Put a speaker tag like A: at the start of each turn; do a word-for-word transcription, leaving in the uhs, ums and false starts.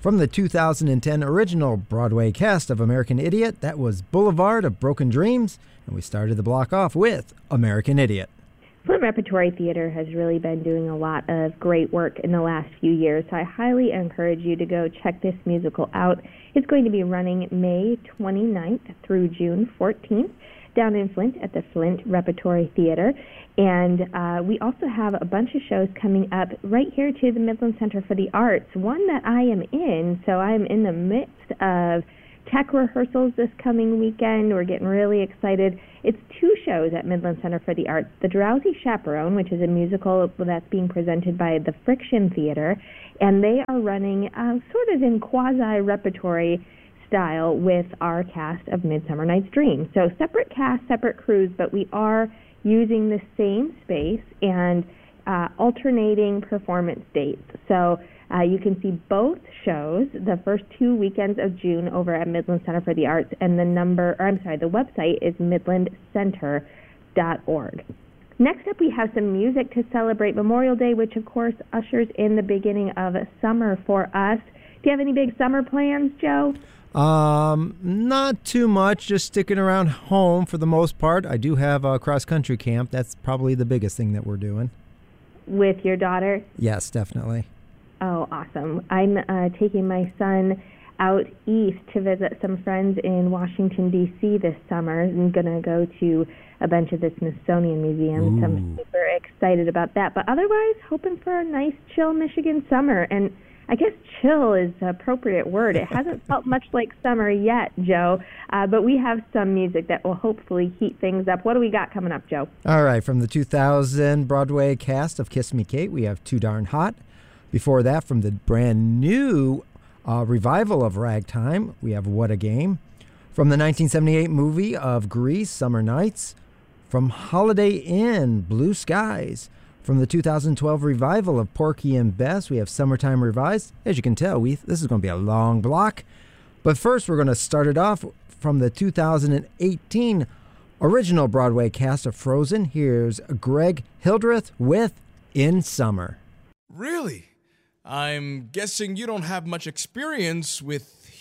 A: From the two thousand ten original Broadway cast of American Idiot, that was Boulevard of Broken Dreams, and we started the block off with American Idiot.
B: Flint Repertory Theater has really been doing a lot of great work in the last few years, so I highly encourage you to go check this musical out. It's going to be running May twenty-ninth through June fourteenth down in Flint at the Flint Repertory Theater. And uh, we also have a bunch of shows coming up right here to the Midland Center for the Arts, one that I am in, so I'm in the midst of tech rehearsals this coming weekend. We're getting really excited. It's two shows at Midland Center for the Arts. The Drowsy Chaperone, which is a musical that's being presented by the Friction Theater, and they are running uh, sort of in quasi-repertory style with our cast of Midsummer Night's Dream. So separate cast, separate crews, but we are using the same space and uh, alternating performance dates. So uh, you can see both shows the first two weekends of June over at Midland Center for the Arts, and the number, or I'm sorry, the website is midland center dot org. Next up, we have some music to celebrate Memorial Day, which of course ushers in the beginning of summer for us. Do you have any big summer plans, Joe?
A: Um, not too much, just sticking around home for the most part. I do have a cross-country camp. That's probably the biggest thing that we're doing.
B: With your daughter?
A: Yes, definitely.
B: Oh, awesome. I'm uh, taking my son out east to visit some friends in Washington, D C this summer. I'm going to go to a bunch of the Smithsonian museums. So I'm super excited about that. But otherwise, hoping for a nice, chill Michigan summer. And I guess chill is the appropriate word. It hasn't felt much like summer yet, Joe, uh, but we have some music that will hopefully heat things up. What do we got coming up, Joe?
A: All right, from the two thousand Broadway cast of Kiss Me Kate, we have Too Darn Hot. Before that, from the brand new uh, revival of Ragtime, we have What a Game. From the nineteen seventy-eight movie of Grease, Summer Nights. From Holiday Inn, Blue Skies. From the two thousand twelve revival of Porky and Bess, we have Summertime Revised. As you can tell, we this is going to be a long block. But first, we're going to start it off from the two thousand eighteen original Broadway cast of Frozen. Here's Greg Hildreth with In Summer.
C: Really? I'm guessing you don't have much experience with